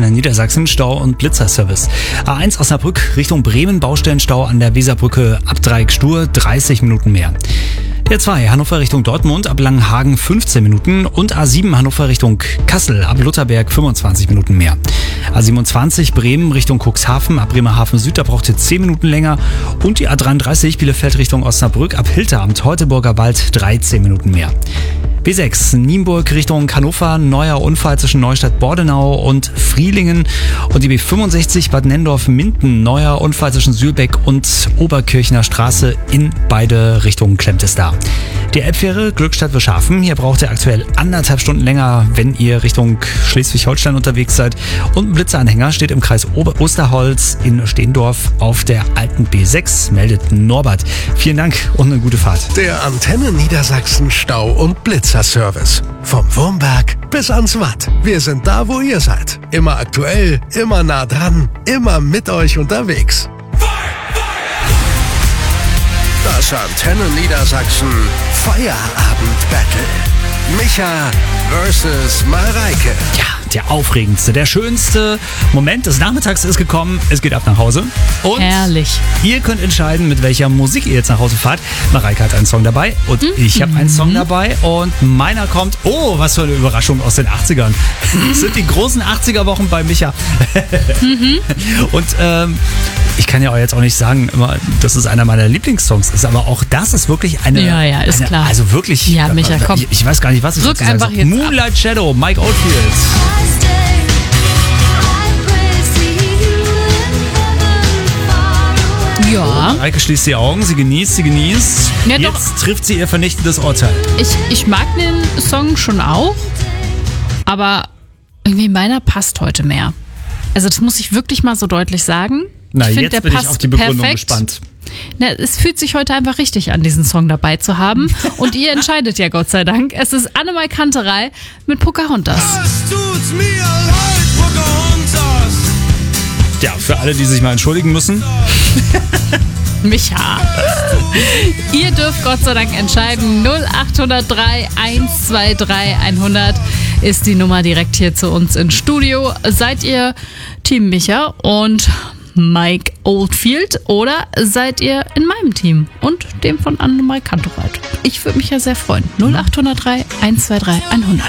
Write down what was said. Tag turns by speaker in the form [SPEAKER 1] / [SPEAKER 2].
[SPEAKER 1] Antenne Niedersachsen, Stau- und Blitzerservice. A1 Osnabrück Richtung Bremen, Baustellenstau an der Weserbrücke ab Dreieck-Stur, 30 Minuten mehr. A2 Hannover Richtung Dortmund ab Langenhagen 15 Minuten und A7 Hannover Richtung Kassel ab Lutherberg 25 Minuten mehr. A27 Bremen Richtung Cuxhaven ab Bremerhaven Süd, da braucht ihr 10 Minuten länger. Und die A33 Bielefeld Richtung Osnabrück ab Hilter am Teutoburger Wald 13 Minuten mehr. B6 Nienburg Richtung Hannover, neuer Unfall zwischen Neustadt-Bordenau und Frielingen. Und die B65 Bad Nennendorf-Minden, neuer Unfall zwischen Sülbeck und Oberkirchner Straße, in beide Richtungen klemmt es da. Die Elbfähre Glückstadt-Wischhafen, hier braucht ihr aktuell 1,5 Stunden länger, wenn ihr Richtung Schleswig-Holstein unterwegs seid. Und ein Blitzeranhänger steht im Kreis Osterholz in Steendorf auf der alten B6, meldet Norbert. Vielen Dank und eine gute Fahrt.
[SPEAKER 2] Der Antenne Niedersachsen Stau- und Blitzerservice. Vom Wurmberg bis ans Watt. Wir sind da, wo ihr seid. Immer aktuell, immer nah dran, immer mit euch unterwegs. Das Antenne Niedersachsen Feierabend-Battle. Micha versus Mareike.
[SPEAKER 1] Ja, der aufregendste, der schönste Moment des Nachmittags ist gekommen. Es geht ab nach Hause. Und
[SPEAKER 3] herrlich.
[SPEAKER 1] Ihr könnt entscheiden, mit welcher Musik ihr jetzt nach Hause fahrt. Mareike hat einen Song dabei und ich habe einen Song dabei. Und meiner kommt, oh, was für eine Überraschung, aus den 80ern. Das sind die großen 80er-Wochen bei Micha. Und ich kann ja auch jetzt auch nicht sagen, immer, dass es einer meiner Lieblingssongs ist, aber auch das ist wirklich eine...
[SPEAKER 3] Ja, ist klar.
[SPEAKER 1] Also wirklich...
[SPEAKER 3] Ja, Micha, komm.
[SPEAKER 1] Ich weiß gar nicht, was ich
[SPEAKER 3] Drück
[SPEAKER 1] dazu sagen
[SPEAKER 3] einfach
[SPEAKER 1] soll.
[SPEAKER 3] jetzt
[SPEAKER 1] Moonlight Shadow, Mike Oldfield.
[SPEAKER 3] Ja.
[SPEAKER 1] Mareike schließt die Augen, sie genießt.
[SPEAKER 3] Ja, doch.
[SPEAKER 1] Jetzt trifft sie ihr vernichtendes Urteil.
[SPEAKER 3] Ich mag den Song schon auch, aber irgendwie meiner passt heute mehr. Also das muss ich wirklich mal so deutlich sagen.
[SPEAKER 1] Na,
[SPEAKER 3] ich find,
[SPEAKER 1] jetzt
[SPEAKER 3] der
[SPEAKER 1] bin ich
[SPEAKER 3] passt
[SPEAKER 1] auf die Begründung
[SPEAKER 3] perfekt.
[SPEAKER 1] gespannt.
[SPEAKER 3] Na, es fühlt sich heute einfach richtig an, diesen Song dabei zu haben. Und ihr entscheidet ja, Gott sei Dank. Es ist Annemai Kanterei mit Pocahontas.
[SPEAKER 4] Es tut mir leid, Pocahontas.
[SPEAKER 1] Ja, für alle, die sich mal entschuldigen müssen.
[SPEAKER 3] Micha. Ihr dürft Gott sei Dank entscheiden. 0803 123 100 ist die Nummer direkt hier zu uns ins Studio. Seid ihr Team Micha und Mike Oldfield oder seid ihr in meinem Team und dem von Annemai Kanterei? Ich würde mich ja sehr freuen. 0803 123 100.